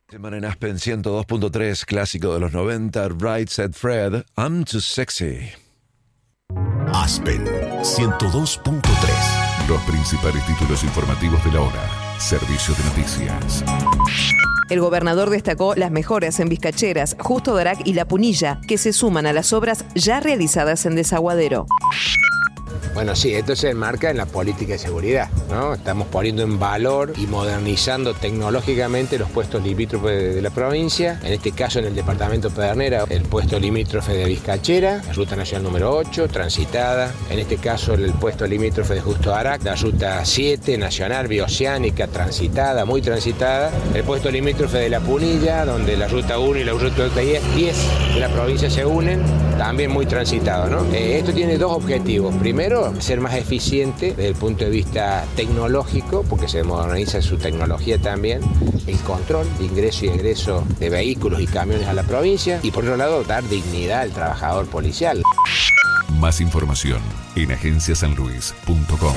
Semana en Aspen 102.3, clásico de los 90, Right Said Fred, I'm Too Sexy. Aspen 102.3. Los principales títulos informativos de la hora. Servicio de noticias. El gobernador destacó las mejoras en Vizcacheras, Justo Darac y La Punilla, que se suman a las obras ya realizadas en Desaguadero. Bueno, sí, esto se enmarca en la política de seguridad, ¿no? Estamos poniendo en valor y modernizando tecnológicamente los puestos limítrofes de la provincia. En este caso, en el departamento Pedernera, el puesto limítrofe de Vizcachera, la ruta nacional número 8, transitada. En este caso, el puesto limítrofe de Justo Darac, la ruta 7, nacional, bioceánica, transitada, muy transitada. El puesto limítrofe de La Punilla, donde la ruta 1 y la ruta 10 de la provincia se unen, también muy transitado, ¿no? Esto tiene dos objetivos. Primero, ser más eficiente desde el punto de vista tecnológico, porque se moderniza su tecnología también, el control de ingreso y egreso de vehículos y camiones a la provincia, y por otro lado, dar dignidad al trabajador policial. Más información en agenciasanluis.com.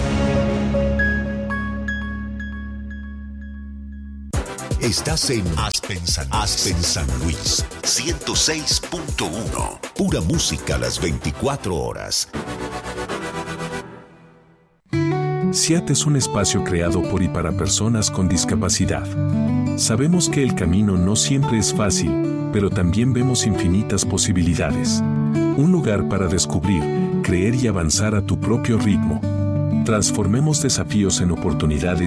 Estás en Aspen San Luis 106.1. Pura música a las 24 horas. SIAT es un espacio creado por y para personas con discapacidad. Sabemos que el camino no siempre es fácil, pero también vemos infinitas posibilidades. Un lugar para descubrir, creer y avanzar a tu propio ritmo. Transformemos desafíos en oportunidades